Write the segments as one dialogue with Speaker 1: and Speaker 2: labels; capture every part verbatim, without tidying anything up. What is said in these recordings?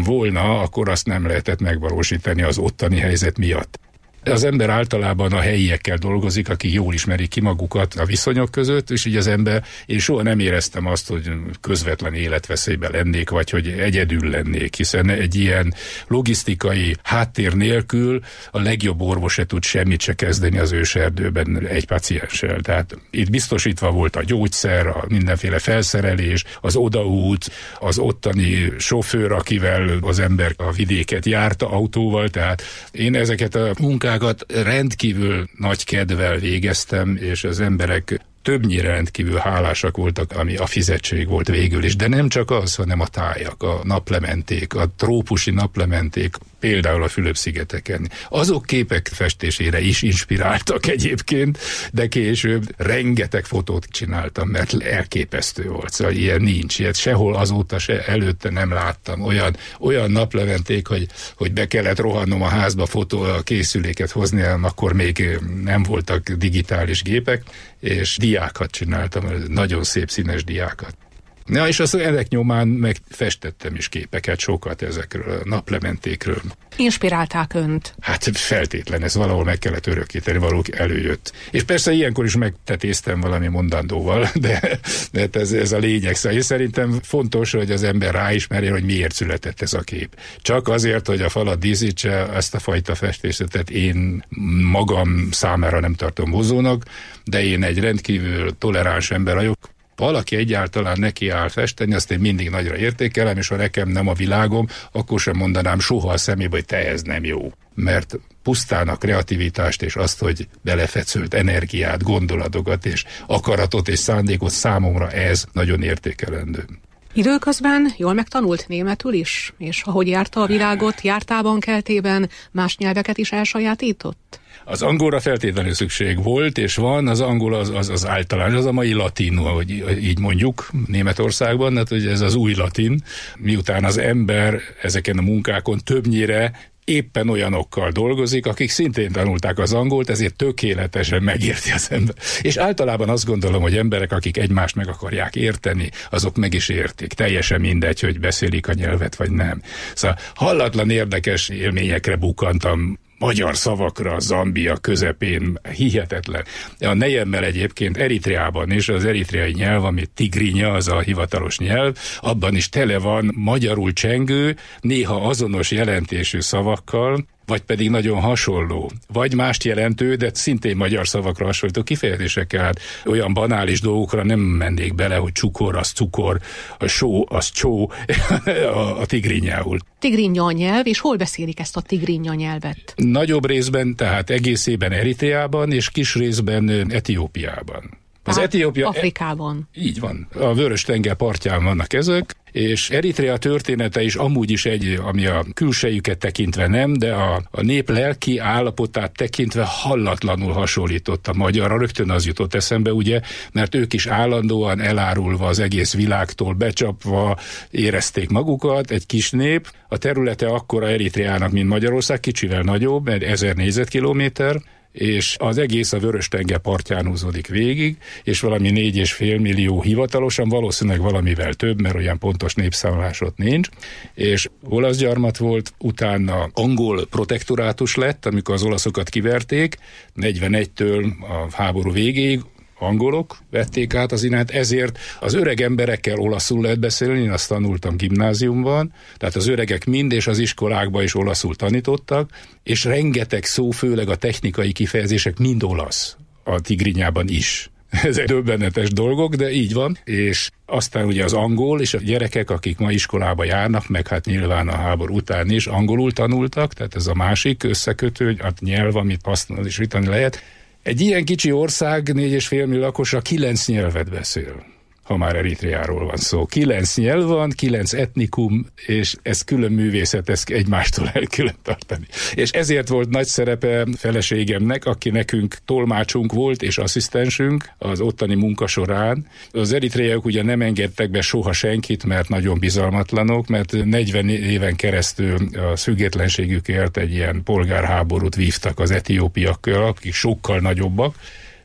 Speaker 1: volna, akkor azt nem lehetett megvalósítani az ottani helyzet miatt. Az ember általában a helyiekkel dolgozik, akik jól ismerik ki magukat a viszonyok között, és így az ember, én soha nem éreztem azt, hogy közvetlen életveszélyben lennék, vagy hogy egyedül lennék, hiszen egy ilyen logisztikai háttér nélkül a legjobb orvos se tud semmit se kezdeni az őserdőben egy pacienssel. Tehát itt biztosítva volt a gyógyszer, a mindenféle felszerelés, az odaút, az ottani sofőr, akivel az ember a vidéket járta autóval, tehát én ezeket a munkákat rendkívül nagy kedvel végeztem, és az emberek többnyire rendkívül hálásak voltak, ami a fizetség volt végül is. De nem csak az, hanem a tájak, a naplementék, a trópusi naplementék, például a Fülöp-szigeteken. Azok képek festésére is inspiráltak egyébként, de később rengeteg fotót csináltam, mert elképesztő volt. Szóval ilyen nincs, ilyet sehol azóta se előtte nem láttam. Olyan, olyan naplementék, hogy, hogy be kellett rohannom a házba fotó a készüléket hozni, akkor még nem voltak digitális gépek, és diákat csináltam, nagyon szép színes diákat. Ja, és azt ennek nyomán megfestettem is képeket, sokat ezekről a naplementékről.
Speaker 2: Inspirálták önt? Hát
Speaker 1: feltétlen, ez valahol meg kellett örökíteni, valahol előjött. És persze ilyenkor is megtetéztem valami mondandóval, de, de ez, ez a lényeg. Szóval szerintem fontos, hogy az ember ráismerjen, hogy miért született ez a kép. Csak azért, hogy a falat díszítse, ezt a fajta festészetet én magam számára nem tartom hozónak, de én egy rendkívül toleráns ember vagyok. Valaki egyáltalán neki áll festeni, azt én mindig nagyra értékelem, és ha nekem nem a világom, akkor sem mondanám soha a szemébe, hogy te ez nem jó. Mert pusztán a kreativitást és azt, hogy belefetszölt energiát, gondolatokat és akaratot és szándékot, számomra ez nagyon értékelendő.
Speaker 2: Időközben jól megtanult németül is, és ahogy járta a világot, jártában, keltében, más nyelveket is elsajátított?
Speaker 1: Az angolra feltétlenül szükség volt, és van, az angol az, az, az általános, az a mai latin, ahogy így mondjuk Németországban, hát ugye ez az új latin, miután az ember ezeken a munkákon többnyire éppen olyanokkal dolgozik, akik szintén tanulták az angolt, ezért tökéletesen megérti az ember. És általában azt gondolom, hogy emberek, akik egymást meg akarják érteni, azok meg is értik. Teljesen mindegy, hogy beszélik a nyelvet, vagy nem. Szóval hallatlan érdekes élményekre bukkantam, magyar szavakra, Zambia közepén, hihetetlen. A nejemmel egyébként Eritreában is, az eritreai nyelv, ami tigrinya, az a hivatalos nyelv, abban is tele van magyarul csengő, néha azonos jelentésű szavakkal, vagy pedig nagyon hasonló, vagy mást jelentő, de szintén magyar szavakra hasonlító kifejezésekkel. Hát olyan banális dolgokra nem mennék bele, hogy csukor az cukor, a só az csó, a, a tigrinyául.
Speaker 2: Tigrinya nyelv, és hol beszélik ezt a tigrinya nyelvet?
Speaker 1: Nagyobb részben, tehát egészében Eritreában, és kis részben Etiópiában. Az
Speaker 2: hát,
Speaker 1: Etiópia...
Speaker 2: Afrikában.
Speaker 1: Így van. A Vörös-tenger partján vannak ezek, és Eritrea története is amúgy is egy, ami a külsejüket tekintve nem, de a, a nép lelki állapotát tekintve hallatlanul hasonlított a magyarra. Rögtön az jutott eszembe, ugye, mert ők is állandóan elárulva az egész világtól, becsapva érezték magukat, egy kis nép. A területe akkora Eritreának, mint Magyarország, kicsivel nagyobb, mert ezer négyzetkilométer, és az egész a Vörös-tenger partján húzódik végig, és valami négy és fél millió hivatalosan, valószínűleg valamivel több, mert olyan pontos népszámlás ott nincs, és olasz gyarmat volt, utána angol protektorátus lett, amikor az olaszokat kiverték, negyvenegytől a háború végéig, angolok vették át az irányt, ezért az öreg emberekkel olaszul lehet beszélni, én azt tanultam gimnáziumban, tehát az öregek mind és az iskolákban is olaszul tanítottak, és rengeteg szó, főleg a technikai kifejezések mind olasz, a tigrinyában is. Ezek döbbenetes dolgok, de így van, és aztán ugye az angol, és a gyerekek, akik ma iskolába járnak, meg hát nyilván a háború után is angolul tanultak, tehát ez a másik összekötő, a nyelv, amit hasznosítani lehet. Egy ilyen kicsi ország, négy és fél millió lakosra kilenc nyelvet beszél, ha már Eritreáról van szó. Kilenc nyelv van, kilenc etnikum, és ez külön művészet, ezt egymástól el külön tartani. És ezért volt nagy szerepe feleségemnek, aki nekünk tolmácsunk volt, és asszisztensünk az ottani munka során. Az eritreaiak ugye nem engedtek be soha senkit, mert nagyon bizalmatlanok, mert negyven éven keresztül a függetlenségükért egy ilyen polgárháborút vívtak az etiópiakkal, akik sokkal nagyobbak,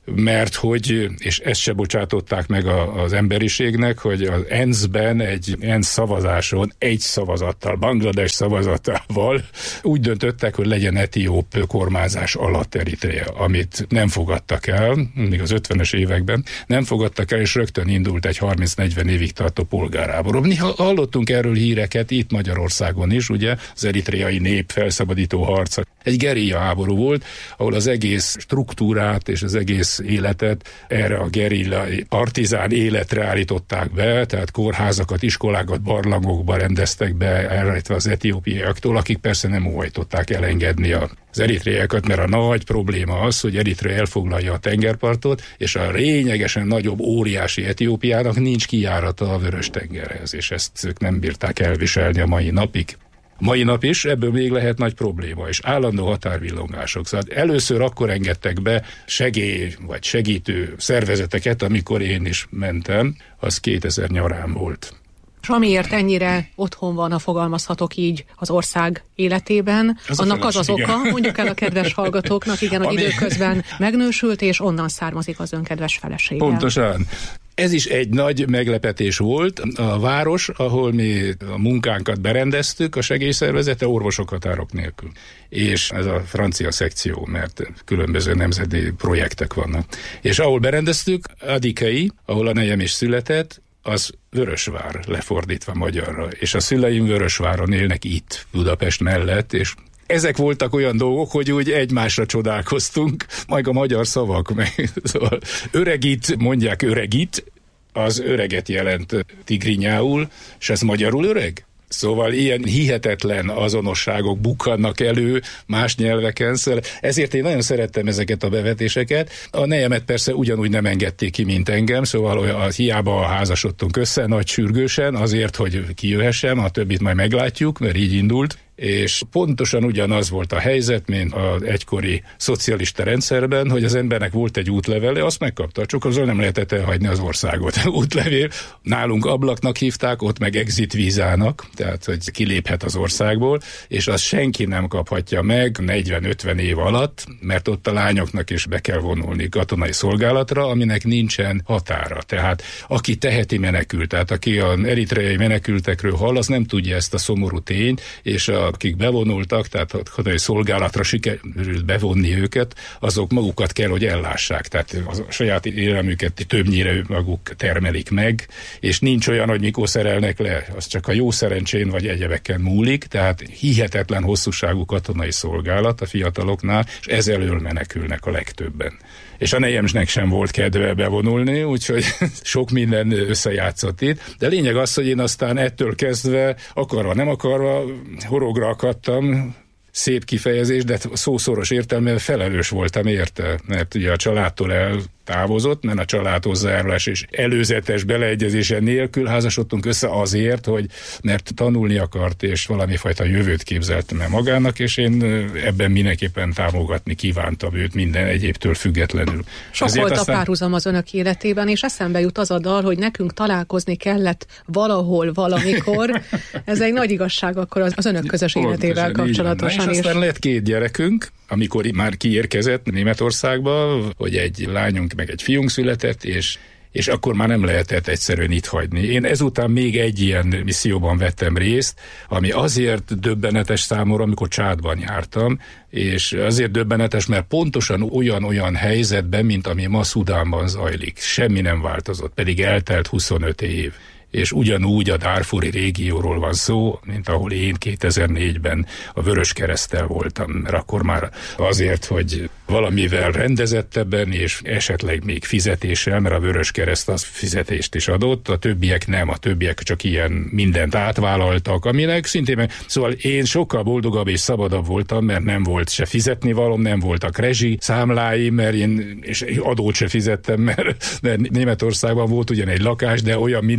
Speaker 1: mert hogy, és ezt se bocsátották meg a, az emberiségnek, hogy az en es ben egy ENSZ szavazáson egy szavazattal, Banglades szavazatával úgy döntöttek, hogy legyen etióp kormányzás alatt Eritrea, amit nem fogadtak el, még az ötvenes években, nem fogadtak el, és rögtön indult egy harminc-negyven évig tartó polgárháború. Mi hallottunk erről híreket itt Magyarországon is, ugye, az eritreai nép felszabadító harca. Egy gerilla háború volt, ahol az egész struktúrát és az egész életet erre a gerilla partizán életre állították be, tehát kórházakat, iskolákat, barlangokba rendeztek be, elrejtve az etiópiaiaktól, akik persze nem óhajtották elengedni az eritreaiakat, mert a nagy probléma az, hogy Eritrea elfoglalja a tengerpartot, és a lényegesen nagyobb, óriási Etiópiának nincs kijárata a Vörös-tengerhez, és ezt ők nem bírták elviselni a mai napig. Mai nap is ebből még lehet nagy probléma, és állandó határvillongások. Szóval először akkor engedtek be segély vagy segítő szervezeteket, amikor én is mentem, az kétezer nyarán volt.
Speaker 2: És amiért ennyire otthon van, ha fogalmazhatok így, az ország életében, az annak az az oka, mondjuk el a kedves hallgatóknak, igen, hogy Ami... időközben megnősült, és onnan származik az ön kedves felesége.
Speaker 1: Pontosan. Ez is egy nagy meglepetés volt. A város, ahol mi a munkánkat berendeztük, a segélyszervezete orvosok határok nélkül. És ez a francia szekció, mert különböző nemzeti projektek vannak. És ahol berendeztük, Adikai, ahol a nejem is született, az Vörösvár lefordítva magyarra. És a szüleim Vörösváron élnek itt, Budapest mellett, és ezek voltak olyan dolgok, hogy úgy egymásra csodálkoztunk, majd a magyar szavak, meg szóval öregít, mondják öregít, az öreget jelent tigrinyául, és ez magyarul öreg? Szóval ilyen hihetetlen azonosságok bukkannak elő más nyelveken, szóval ezért én nagyon szerettem ezeket a bevetéseket. A nejemet persze ugyanúgy nem engedték ki, mint engem, szóval olyan, hiába házasodtunk össze nagy sürgősen, azért, hogy kijöhessem, a többit majd meglátjuk, mert így indult. És pontosan ugyanaz volt a helyzet, mint az egykori szocialista rendszerben, hogy az embernek volt egy útlevele, azt megkapta, csak azzal nem lehetett elhagyni az országot. Útlevél, nálunk ablaknak hívták, ott meg exit vízának, tehát hogy kiléphet az országból, és azt senki nem kaphatja meg negyven-ötven év alatt, mert ott a lányoknak is be kell vonulni katonai szolgálatra, aminek nincsen határa. Tehát aki teheti menekült, tehát aki az eritreai menekültekről hall, az nem tudja ezt a szomorú tényt, és a akik bevonultak, tehát a katonai szolgálatra sikerült bevonni őket, azok magukat kell, hogy ellássák. Tehát a saját élelmüket többnyire ők maguk termelik meg, és nincs olyan, hogy mikor szerelnek le. Az csak a jó szerencsén vagy egyebeken múlik, tehát hihetetlen hosszúságú katonai szolgálat a fiataloknál, és ez elől menekülnek a legtöbben. És a nejemsnek sem volt kedve bevonulni, úgyhogy sok minden összejátszott itt. De lényeg az, hogy én aztán ettől kezdve, akarva, nem akarva, horogra akadtam, szép kifejezés, de szószoros értelmében felelős voltam érte, mert ugye a családtól eltávozott, mert a család hozzájárulás és előzetes beleegyezése nélkül házasodtunk össze azért, hogy mert tanulni akart, és valami fajta jövőt képzeltem el magának, és én ebben mindenképpen támogatni kívántam őt minden egyébtől függetlenül.
Speaker 2: Sok volt aztán... a párhuzam az önök életében, és eszembe jut az a dal, hogy nekünk találkozni kellett valahol, valamikor. Ez egy nagy igazság akkor az, az önök közös életével kapcsolatosan.
Speaker 1: És aztán lett két gyerekünk, amikor már kiérkezett Németországba, hogy egy lányunk meg egy fiunk született, és, és akkor már nem lehetett egyszerűen itt hagyni. Én ezután még egy ilyen misszióban vettem részt, ami azért döbbenetes számomra, amikor Csádban jártam, és azért döbbenetes, mert pontosan olyan-olyan helyzetben, mint ami ma Szudánban zajlik. Semmi nem változott, pedig eltelt huszonöt év. És ugyanúgy a Darfuri régióról van szó, mint ahol én kétezer-négyben a Vöröskereszttel voltam, mert akkor már azért, hogy valamivel rendezettebben, és esetleg még fizetéssel, mert a Vöröskereszt az fizetést is adott, a többiek nem, a többiek csak ilyen mindent átvállaltak, aminek szintén, szóval én sokkal boldogabb és szabadabb voltam, mert nem volt se fizetnivalom, nem voltak rezsi számláim, mert én és adót se fizettem, mert, mert Németországban volt ugyan egy lakás, de olyan minimális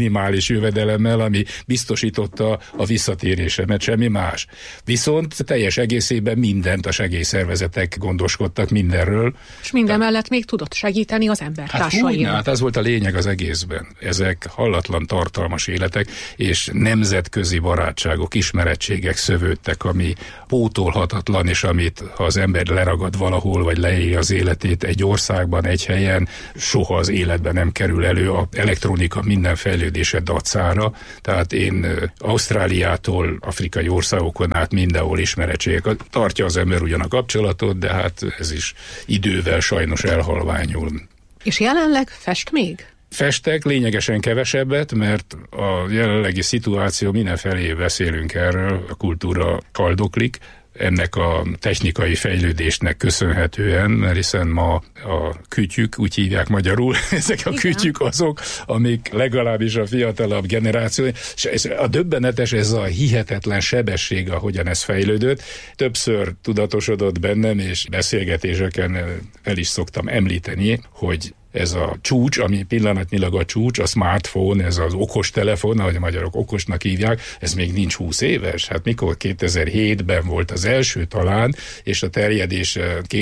Speaker 1: minimális jövedelemmel, ami biztosította a visszatérésemet, semmi más. Viszont teljes egészében mindent a segélyszervezetek gondoskodtak mindenről.
Speaker 2: És minden mellett még tudott segíteni az embertársainak.
Speaker 1: Hát, hát ez volt a lényeg az egészben. Ezek hallatlan tartalmas életek, és nemzetközi barátságok, ismerettségek szövődtek, ami pótolhatatlan, és amit ha az ember leragad valahol, vagy leéli az életét egy országban, egy helyen, soha az életben nem kerül elő a elektronika minden fejlődése dacára. Tehát én Ausztráliától, afrikai országokon át mindenhol ismerettségek. Tartja az ember ugyan a kapcsolatot, de hát ez is idővel sajnos elhalványul.
Speaker 2: És jelenleg fest még?
Speaker 1: Festek lényegesen kevesebbet, mert a jelenlegi szituáció mindenfelé beszélünk erről, a kultúra kaldoklik, ennek a technikai fejlődésnek köszönhetően, mert hiszen ma a kütyük, úgy hívják magyarul, ezek a Igen. kütyük azok, amik legalábbis a fiatalabb generáció, és ez a döbbenetes, ez a hihetetlen sebesség, ahogyan ez fejlődött, többször tudatosodott bennem, és beszélgetéseken el is szoktam említeni, hogy ez a csúcs, ami pillanatnyilag a csúcs, a smartphone, ez az okostelefon, ahogy a magyarok okosnak hívják, ez még nincs húsz éves. Hát mikor kétezer-hétben volt az első talán, és a terjedés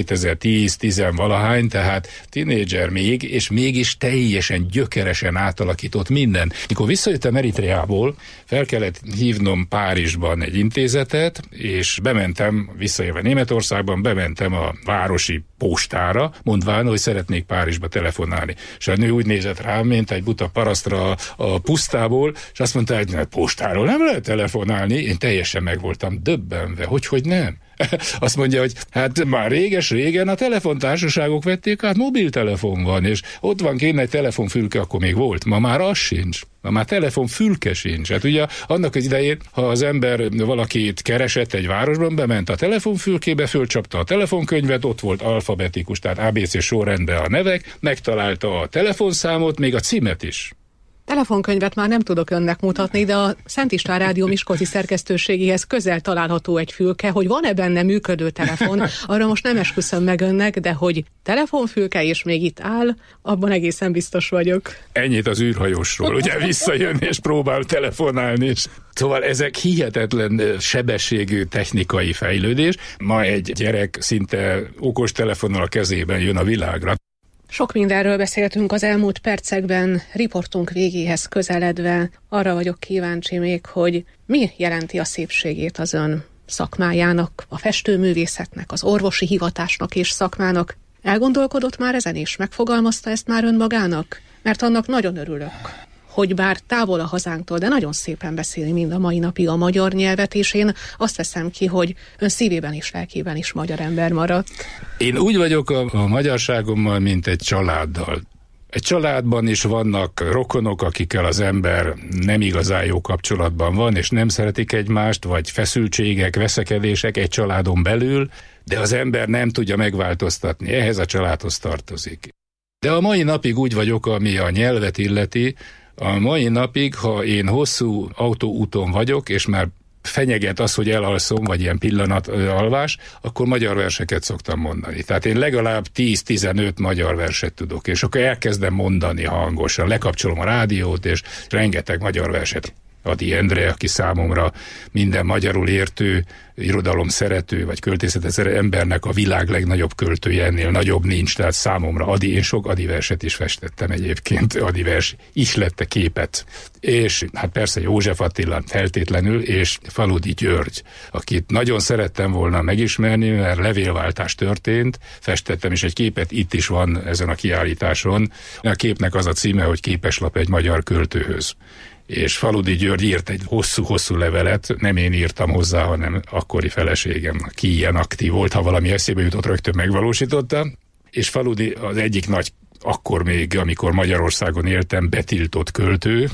Speaker 1: kétezer-tíz-tizen-valahány, tehát tinédzser még, és mégis teljesen gyökeresen átalakított minden. Mikor visszajöttem Eritreából, fel kellett hívnom Párizsban egy intézetet, és bementem, visszajövve Németországban, bementem a városi postára, mondván, hogy szeretnék Párizsba telefonálni. És a nő úgy nézett rám, mint egy buta parasztra a pusztából, és azt mondta, hogy ne, postáról nem lehet telefonálni. Én teljesen meg voltam döbbenve, hogy hogy nem. Azt mondja, hogy hát már réges-régen a telefontársaságok vették át, mobiltelefon van, és ott van kéne egy telefonfülke, akkor még volt. Ma már az sincs. Ma már telefonfülke sincs. Hát ugye annak az idején, ha az ember valakit keresett egy városban, bement a telefonfülkébe, fölcsapta a telefonkönyvet, ott volt alfabetikus, tehát á bé cé sorrendben a nevek, megtalálta a telefonszámot, még a címet is.
Speaker 2: Telefonkönyvet már nem tudok önnek mutatni, de a Szent István Rádió miskolci szerkesztőségéhez közel található egy fülke, hogy van-e benne működő telefon, arra most nem esküszöm meg önnek, de hogy telefonfülke és még itt áll, abban egészen biztos vagyok.
Speaker 1: Ennyit az űrhajósról, ugye visszajön és próbál telefonálni, és szóval ezek hihetetlen sebességű technikai fejlődés. Ma egy gyerek szinte okostelefonnal a kezében jön a világra.
Speaker 2: Sok mindenről beszéltünk az elmúlt percekben, riportunk végéhez közeledve. Arra vagyok kíváncsi még, hogy mi jelenti a szépségét az ön szakmájának, a festőművészetnek, az orvosi hivatásnak és szakmának. Elgondolkodott már ezen és megfogalmazta ezt már önmagának? Mert annak nagyon örülök, hogy bár távol a hazánktól, de nagyon szépen beszéli mind a mai napig a magyar nyelvet, és én azt veszem ki, hogy ön szívében és lelkében is magyar ember maradt.
Speaker 1: Én úgy vagyok a, a magyarságommal, mint egy családdal. Egy családban is vannak rokonok, akikkel az ember nem igazán jó kapcsolatban van, és nem szeretik egymást, vagy feszültségek, veszekedések egy családon belül, de az ember nem tudja megváltoztatni. Ehhez a családhoz tartozik. De a mai napig úgy vagyok, ami a nyelvet illeti. A mai napig, ha én hosszú autóúton vagyok, és már fenyeget az, hogy elalszom, vagy ilyen pillanatalvás, akkor magyar verseket szoktam mondani. Tehát én legalább tíz-tizenöt magyar verset tudok, és akkor elkezdem mondani hangosan, lekapcsolom a rádiót, és rengeteg magyar verset. Ady Endre, aki számomra minden magyarul értő, irodalom szerető, vagy költészetet szerető embernek a világ legnagyobb költője, ennél nagyobb nincs, tehát számomra Ady, én sok Ady verset is festettem egyébként, Ady vers ihlette képet. És hát persze József Attila feltétlenül, és Faludi György, akit nagyon szerettem volna megismerni, mert levélváltás történt, festettem is egy képet, itt is van ezen a kiállításon. A képnek az a címe, hogy Képeslap egy magyar költőhöz. És Faludi György írt egy hosszú-hosszú levelet, nem én írtam hozzá, hanem akkori feleségem, aki ilyen aktív volt, ha valami eszébe jutott, rögtön megvalósította. És Faludi az egyik nagy, akkor még, amikor Magyarországon éltem, betiltott költő,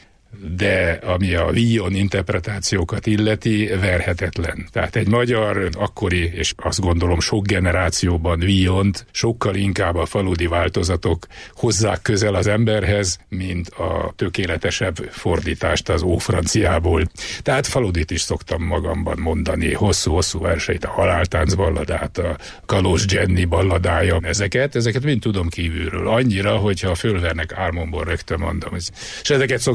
Speaker 1: de ami a Villon interpretációkat illeti, verhetetlen. Tehát egy magyar akkori, és azt gondolom sok generációban Villont sokkal inkább a Faludi változatok hozzák közel az emberhez, mint a tökéletesebb fordítást az ófranciából. Tehát Faludit is szoktam magamban mondani, hosszú-hosszú verseit, a Haláltánc balladát, a Kalóz Jenny balladája, ezeket, ezeket mind tudom kívülről. Annyira, hogyha fölvernek álmomból, rögtön mondom. És ezeket szoktam magam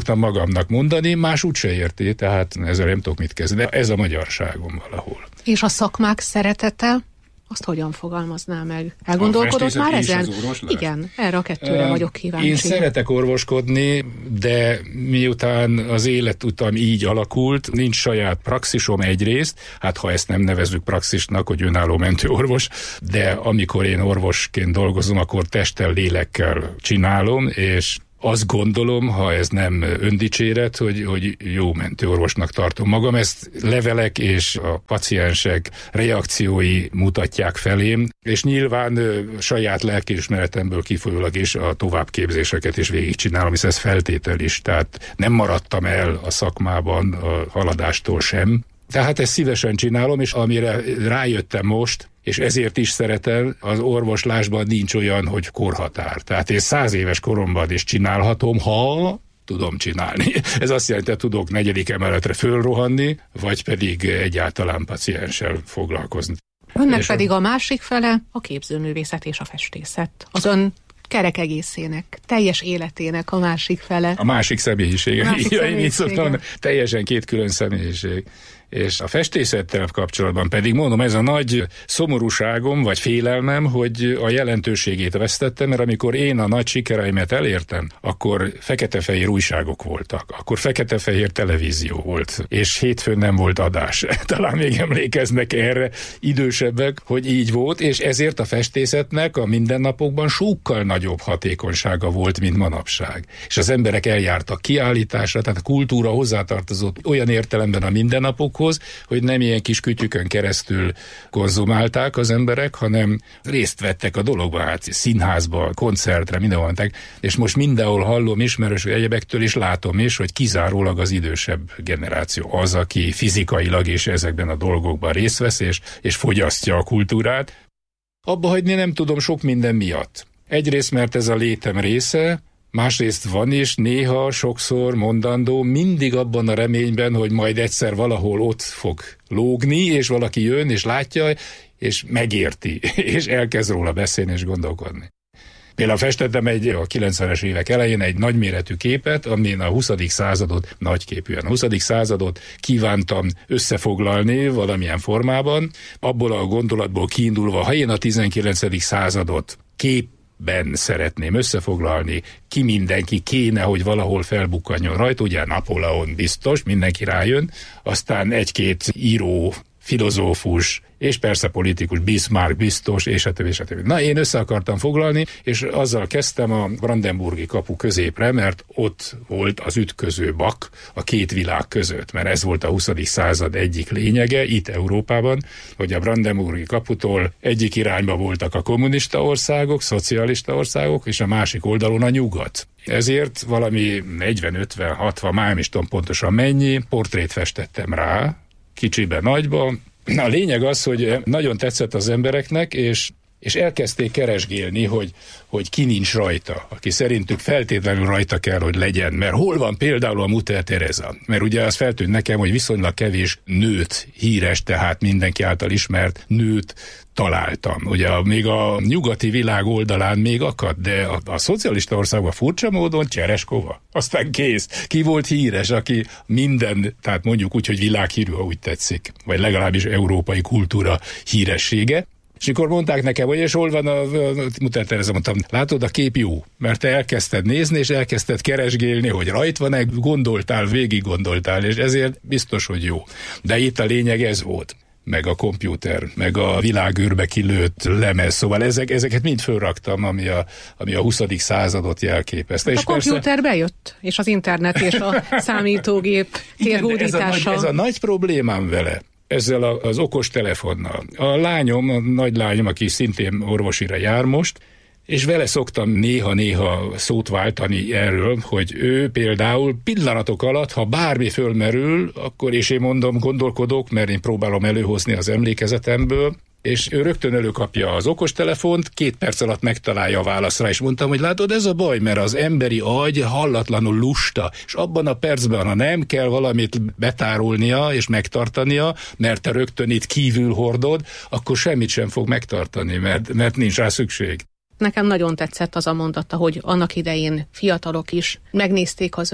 Speaker 1: annak mondani, más úgyse érti, tehát ezzel nem tudok mit kezdeni. Ez a magyarságom valahol.
Speaker 2: És a szakmák szeretete? Azt hogyan fogalmazná meg? Elgondolkodott már ezen? Igen, erre a kettőre uh, vagyok kíváncsi.
Speaker 1: Én szeretek orvoskodni, de miután az életutam így alakult, nincs saját praxisom egyrészt, hát ha ezt nem nevezzük praxisnak, hogy önálló mentőorvos, de amikor én orvosként dolgozom, akkor testtel, lélekkel csinálom, és azt gondolom, ha ez nem öndicséret, hogy, hogy jó mentőorvosnak tartom magam. Ezt levelek és a paciensek reakciói mutatják felém, és nyilván ö, saját lelkiismeretemből kifolyólag is a továbbképzéseket is végigcsinálom, hisz ez feltétel is, tehát nem maradtam el a szakmában a haladástól sem. Tehát ezt szívesen csinálom, és amire rájöttem most, és ezért is szeretem, az orvoslásban nincs olyan, hogy korhatár. Tehát én száz éves koromban is csinálhatom, ha tudom csinálni. Ez azt jelenti, hogy tudok negyedik emeletre fölrohanni, vagy pedig egyáltalán pacienssel foglalkozni.
Speaker 2: Önnek és pedig a másik fele a képzőművészet és a festészet. Az ön kerek egészének, teljes életének a másik fele.
Speaker 1: A másik személyisége. Másik ja, én így szoktam, teljesen két külön személyiség. És a festészettel kapcsolatban pedig mondom, ez a nagy szomorúságom, vagy félelmem, hogy a jelentőségét vesztettem, mert amikor én a nagy sikereimet elértem, akkor fekete-fehér újságok voltak, akkor fekete-fehér televízió volt, és hétfőn nem volt adás. Talán még emlékeznek erre idősebbek, hogy így volt, és ezért a festészetnek a mindennapokban sokkal nagyobb hatékonysága volt, mint manapság. És az emberek eljártak kiállításra, tehát a kultúra hozzátartozott olyan értelemben a mindennapok, hogy nem ilyen kis kütyükön keresztül konzumálták az emberek, hanem részt vettek a dologban, hát színházba, koncertre, mindenhol mentek, és most mindenhol hallom ismerős egyebektől, és látom is, hogy kizárólag az idősebb generáció az, aki fizikailag is ezekben a dolgokban részt vesz, és, és fogyasztja a kultúrát. Abba hagyni nem tudom sok minden miatt. Egyrészt, mert ez a létem része, másrészt van is néha, sokszor mondandó, mindig abban a reményben, hogy majd egyszer valahol ott fog lógni, és valaki jön, és látja, és megérti, és elkezd róla beszélni, és gondolkodni. Például festettem egy a kilencvenes évek elején egy nagyméretű képet, amin a huszadik századot, nagyképűen a huszadik századot kívántam összefoglalni valamilyen formában, abból a gondolatból kiindulva, ha én a tizenkilencedik századot kép ben szeretném összefoglalni, ki mindenki kéne, hogy valahol felbukkanjon rajta, ugye Napóleon biztos, mindenki rájön, aztán egy-két író, filozófus, és persze politikus, Bismarck biztos, és a többi, és a többi. Na, én össze akartam foglalni, és azzal kezdtem a Brandenburgi kapu középre, mert ott volt az ütköző bak a két világ között, mert ez volt a huszadik század egyik lényege, itt Európában, hogy a Brandenburgi kaputól egyik irányba voltak a kommunista országok, szocialista országok, és a másik oldalon a nyugat. Ezért valami negyven, ötven, hatvan, már nem is tudom pontosan mennyi, portrét festettem rá, kicsibe, nagyba. A lényeg az, hogy nagyon tetszett az embereknek, és, és elkezdték keresgélni, hogy, hogy ki nincs rajta, aki szerintük feltétlenül rajta kell, hogy legyen, mert hol van például a Mutter Teresa? Mert ugye az feltűnt nekem, hogy viszonylag kevés nőt, híres, tehát mindenki által ismert nőt találtam. Ugye a, még a nyugati világ oldalán még akad, de a, a szocialista országban furcsa módon Csereskova. Aztán kész. Ki volt híres, aki minden, tehát mondjuk úgy, hogy világhírű, ha úgy tetszik, vagy legalábbis európai kultúra híressége. És mikor mondták nekem, hogy és hol van a, a Mutter Teresa, mondtam, látod, a kép jó, mert te elkezdted nézni, és elkezdted keresgélni, hogy rajt van-e, gondoltál, végig gondoltál, és ezért biztos, hogy jó. De itt a lényeg ez volt. Meg a kompjúter, meg a világűrbe kilőtt lemez, szóval ezek, ezeket mind fölraktam, ami a, ami a huszadik századot jelképezte.
Speaker 2: Hát és a kompjúter persze... bejött, és az internet, és a számítógép térhódítása.
Speaker 1: Ez, ez a nagy problémám vele, ezzel a, az okos telefonnal. A lányom, a nagy lányom, aki szintén orvosira jár most, és vele szoktam néha-néha szót váltani erről, hogy ő például pillanatok alatt, ha bármi fölmerül, akkor, és én mondom, gondolkodok, mert én próbálom előhozni az emlékezetemből, és ő rögtön előkapja az okostelefont, két perc alatt megtalálja a válaszra, és mondtam, hogy látod, ez a baj, mert az emberi agy hallatlanul lusta, és abban a percben, ha nem kell valamit betárolnia és megtartania, mert te rögtön itt kívül hordod, akkor semmit sem fog megtartani, mert, mert nincs rá szükség.
Speaker 2: Nekem nagyon tetszett az a mondata, hogy annak idején fiatalok is megnézték az ön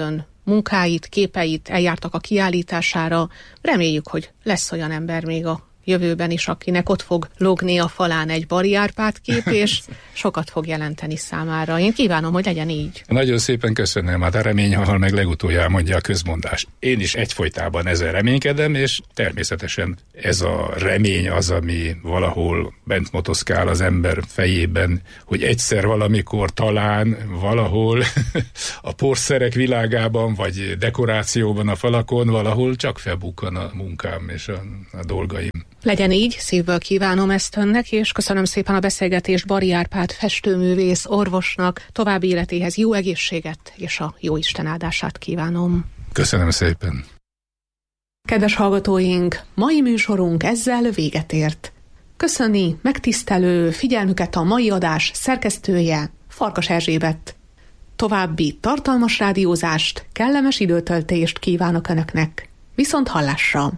Speaker 2: munkáit, képeit eljártak a kiállítására. Reméljük, hogy lesz olyan ember még a jövőben is, akinek ott fog logni a falán egy Bari Árpád kép, és sokat fog jelenteni számára. Én kívánom, hogy legyen így.
Speaker 1: Nagyon szépen köszönöm, hát a remény hal meg legutoljára, mondja a közmondás. Én is egyfolytában ezzel reménykedem, és természetesen ez a remény az, ami valahol bent motoszkál az ember fejében, hogy egyszer valamikor talán valahol a porszerek világában, vagy dekorációban a falakon valahol csak felbukkan a munkám és a, a dolgaim.
Speaker 2: Legyen így, szívből kívánom ezt önnek, és köszönöm szépen a beszélgetést Bari Árpád festőművész orvosnak, további életéhez jó egészséget és a jó Isten áldását kívánom.
Speaker 1: Köszönöm szépen.
Speaker 2: Kedves hallgatóink, mai műsorunk ezzel véget ért. Köszöni megtisztelő figyelmüket a mai adás szerkesztője, Farkas Erzsébet. További tartalmas rádiózást, kellemes időtöltést kívánok önöknek. Viszont hallásra!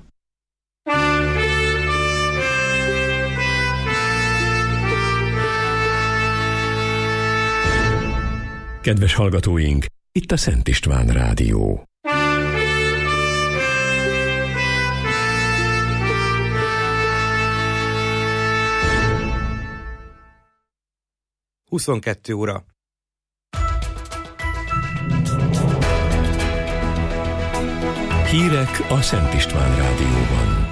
Speaker 3: Kedves hallgatóink, itt a Szent István Rádió.
Speaker 4: huszonkettő óra.
Speaker 3: Hírek a Szent István Rádióban.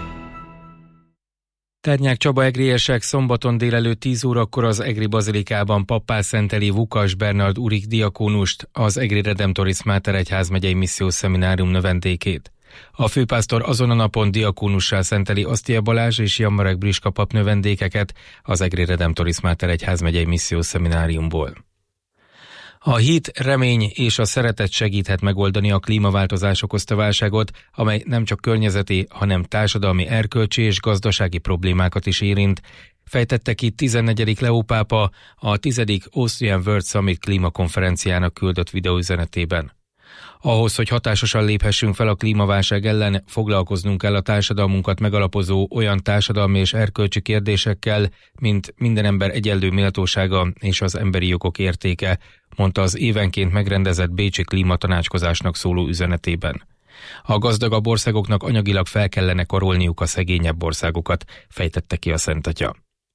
Speaker 5: Ternyák Csaba egriesek szombaton délelőtt tíz órakor az Egri Bazilikában pappá szenteli Vukas Bernard Urik diakónust, az Egri Redemptoris Mater egyházmegyei missziós szeminárium növendékét. A főpásztor azon a napon diakónussá szenteli Asztia Balázs és Jammarek Briska pap növendékeket az Egri Redemptoris Mater egyházmegyei missziós szemináriumból. A hit, remény és a szeretet segíthet megoldani a klímaváltozás okozta válságot, amely nem csak környezeti, hanem társadalmi, erkölcsi és gazdasági problémákat is érint, fejtette ki tizennegyedik Leó pápa a tizedik Austrian World Summit klímakonferenciának küldött videóüzenetében. Ahhoz, hogy hatásosan léphessünk fel a klímaválság ellen, foglalkoznunk kell a társadalmunkat megalapozó olyan társadalmi és erkölcsi kérdésekkel, mint minden ember egyenlő méltósága és az emberi jogok értéke, mondta az évenként megrendezett bécsi klímatanácskozásnak szóló üzenetében. A gazdagabb országoknak anyagilag fel kellene karolniuk a szegényebb országokat, fejtette ki a Szentatya.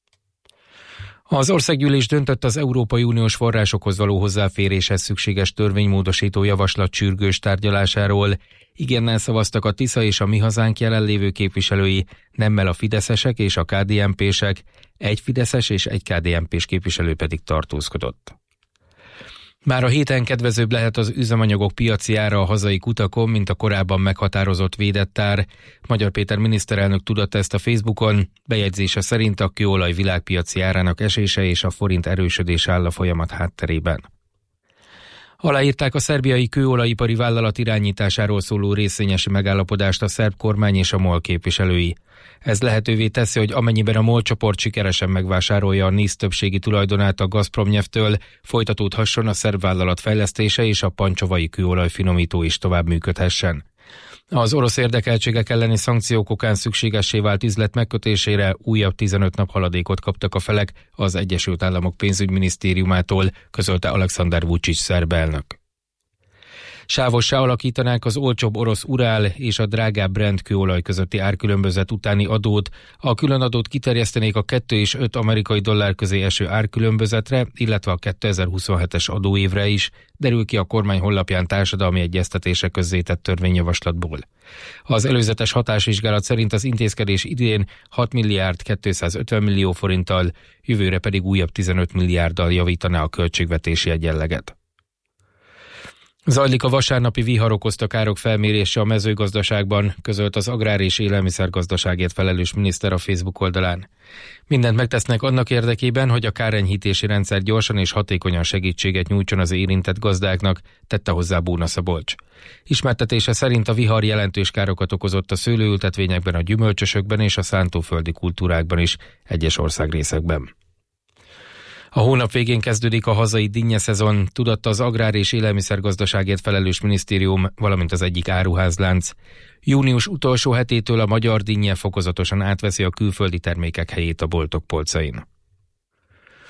Speaker 5: Az országgyűlés döntött az Európai Uniós forrásokhoz való hozzáféréshez szükséges törvénymódosító javaslat sürgős tárgyalásáról. Igennel szavaztak a Tisza és a Mi Hazánk jelenlévő képviselői, nemmel a fideszesek és a ká dé en pések, egy fideszes és egy ká dé en pés képviselő pedig tartózkodott. Már a héten kedvezőbb lehet az üzemanyagok piaci ára a hazai kutakon, mint a korábban meghatározott védett ár. Magyar Péter miniszterelnök tudatta ezt a Facebookon, bejegyzése szerint a kőolaj világpiaci árának esése és a forint erősödés áll a folyamat hátterében. Aláírták a szerbiai kőolajipari vállalat irányításáról szóló részvényesi megállapodást a szerb kormány és a MOL képviselői. Ez lehetővé teszi, hogy amennyiben a MOL csoport sikeresen megvásárolja a NISZ többségi tulajdonát a Gazpromnyeftől, folytatódhasson a szerb vállalat fejlesztése és a pancsovai kőolaj finomító is tovább működhessen. Az orosz érdekeltségek elleni szankciók okán szükségessé vált üzlet megkötésére újabb tizenöt nap haladékot kaptak a felek az Egyesült Államok pénzügyminisztériumától, közölte Alexander Vučić szerb elnök. Sávossá alakítanák az olcsóbb orosz Urál és a drágább Brent kőolaj közötti árkülönbözet utáni adót, a különadót kiterjesztenék a kettő és öt amerikai dollár közé eső árkülönbözetre, illetve a kétezer-huszonhetes adóévre is, derül ki a kormány honlapján társadalmi egyeztetése közzétett törvényjavaslatból. Az előzetes hatásvizsgálat szerint az intézkedés idén hat milliárd kétszázötven millió forinttal, jövőre pedig újabb tizenöt milliárddal javítaná a költségvetési egyenleget. Zajlik a vasárnapi vihar okozta károk felmérése a mezőgazdaságban, közölt az Agrár- és Élelmiszergazdaságért felelős miniszter a Facebook oldalán. Mindent megtesznek annak érdekében, hogy a kárenyhítési rendszer gyorsan és hatékonyan segítséget nyújtson az érintett gazdáknak, tette hozzá Bóna Szabolcs. Ismertetése szerint a vihar jelentős károkat okozott a szőlőültetvényekben, a gyümölcsösökben és a szántóföldi kultúrákban is, egyes országrészekben. A hónap végén kezdődik a hazai dinnyeszezon, tudatta az Agrár- és Élelmiszergazdaságért felelős minisztérium, valamint az egyik áruházlánc. Június utolsó hetétől a magyar dinnye fokozatosan átveszi a külföldi termékek helyét a boltok polcain.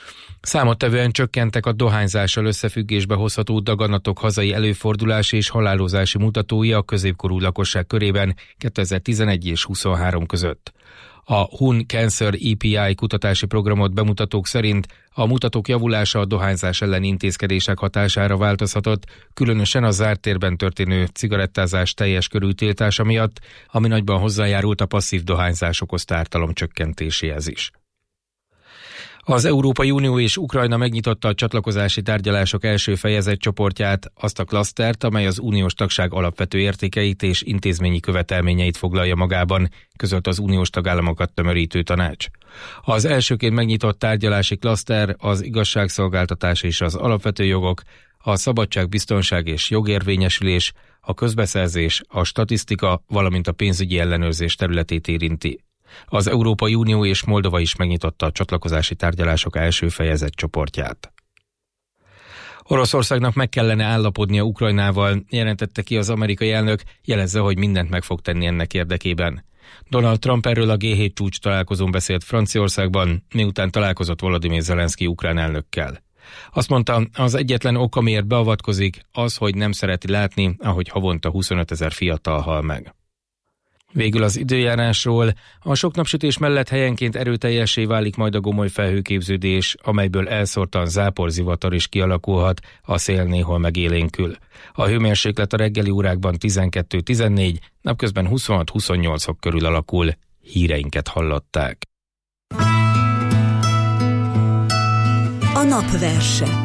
Speaker 5: Számottevően csökkentek a dohányzással összefüggésbe hozható daganatok hazai előfordulási és halálozási mutatói a középkorú lakosság körében kétezer-tizenegy és huszonhárom között. A Hun Cancer E P I kutatási programot bemutatók szerint a mutatók javulása a dohányzás elleni intézkedések hatására változhatott, különösen a zárt térben történő cigarettázás teljes körű tiltása miatt, ami nagyban hozzájárult a passzív dohányzás okozta ártalom csökkentéséhez is. Az Európai Unió és Ukrajna megnyitotta a csatlakozási tárgyalások első fejezetcsoportját, azt a klasztert, amely az uniós tagság alapvető értékeit és intézményi követelményeit foglalja magában, közölt az uniós tagállamokat tömörítő tanács. Az elsőként megnyitott tárgyalási klaszter az igazságszolgáltatás és az alapvető jogok, a szabadság, biztonság és jogérvényesülés, a közbeszerzés, a statisztika, valamint a pénzügyi ellenőrzés területét érinti. Az Európai Unió és Moldova is megnyitotta a csatlakozási tárgyalások első fejezet csoportját. Oroszországnak meg kellene állapodnia Ukrajnával, jelentette ki az amerikai elnök, jelezze, hogy mindent meg fog tenni ennek érdekében. Donald Trump erről a G hét csúcs találkozón beszélt Franciaországban, miután találkozott Volodymyr Zelenszky ukrán elnökkel. Azt mondta, az egyetlen ok, amiért beavatkozik, az, hogy nem szereti látni, ahogy havonta huszonötezer fiatal hal meg. Végül az időjárásról. A sok napsütés mellett helyenként erőteljessé válik majd a gomoly felhőképződés, amelyből elszórtan záporzivatar is kialakulhat, a szél néhol megélénkül. A hőmérséklet a reggeli órákban tizenkettő-tizennégy, napközben huszonhat-huszonnyolc fok körül alakul. Híreinket hallották.
Speaker 4: A napverse.